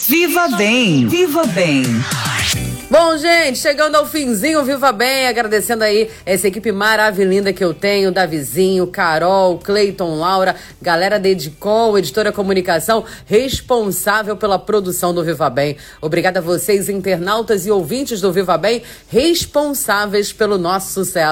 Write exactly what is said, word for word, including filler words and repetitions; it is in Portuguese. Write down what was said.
Viva Bem, Viva Bem. Bom, gente, chegando ao finzinho, Viva Bem, agradecendo aí essa equipe maravilhosa que eu tenho, Davizinho, Carol, Cleiton, Laura, galera da Edicom, Editora Comunicação, responsável pela produção do Viva Bem. Obrigada a vocês, internautas e ouvintes do Viva Bem, responsáveis pelo nosso sucesso.